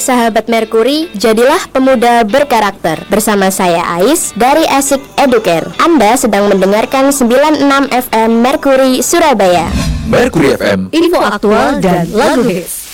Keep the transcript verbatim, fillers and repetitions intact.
sahabat Merkuri, jadilah pemuda berkarakter. Bersama saya Ais dari Asik Educare. Anda sedang mendengarkan sembilan puluh enam F M Merkuri Surabaya. Merkuri F M, info aktual dan lagu hits.